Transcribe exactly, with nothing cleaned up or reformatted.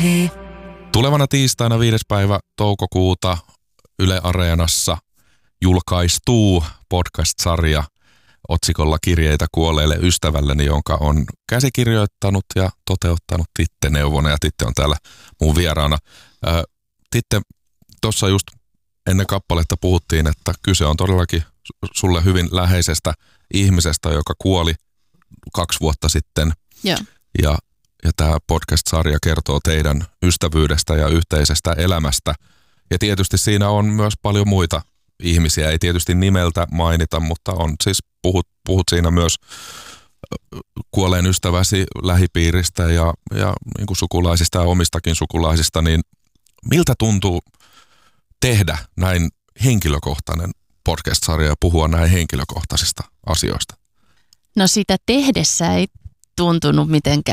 Ylepuhe. Tulevana tiistaina viides päivä toukokuuta Yle Areenassa julkaistuu podcast-sarja otsikolla Kirjeitä kuolleelle ystävälleni, jonka on käsikirjoittanut ja toteuttanut Titte Neuvonen, ja Titte on täällä mun vieraana. Ää, Titte, tuossa just ennen kappaletta puhuttiin, että kyse on todellakin sulle hyvin läheisestä ihmisestä, joka kuoli kaksi vuotta sitten. Joo. Ja, ja tämä podcast-sarja kertoo teidän ystävyydestä ja yhteisestä elämästä. Ja tietysti siinä on myös paljon muita ihmisiä, ei tietysti nimeltä mainita, mutta on siis puhut, puhut siinä myös kuolleen ystäväsi lähipiiristä ja, ja niin kuin sukulaisista ja omistakin sukulaisista, niin miltä tuntuu tehdä näin henkilökohtainen podcast-sarja ja puhua näin henkilökohtaisista asioista? No sitä tehdessä ei tuntunut mitenkään